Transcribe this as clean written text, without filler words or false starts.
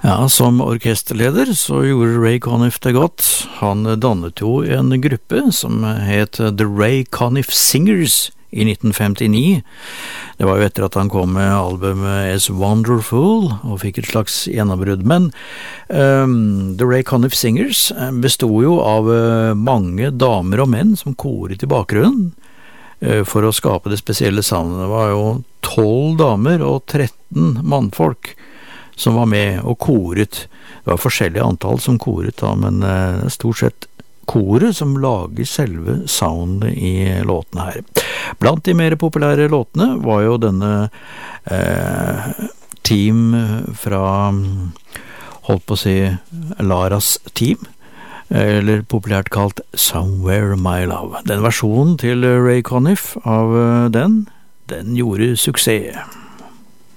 Ja, som orkesterleder så gjorde Ray Conniff det godt. Han dannet jo en gruppe som het The Ray Conniff Singers i 1959. Det var jo etter at han kom med albumet As Wonderful og fikk et slags gjennombrudd. Men The Ray Conniff Singers bestod jo av mange damer og menn som koret i bakgrunnen for å skape det spesielle soundet. Det var jo 12 damer og 13 mannfolk som var med og koret. Det var forskjellige antall som koret da, men det stort sett koret som lager selve soundet i låtene her. Blant de mer populære låtene var jo denne team fra, holdt på å si, Laras team, eller populært kalt Somewhere My Love. Den versjonen til Ray Conniff av den gjorde suksess.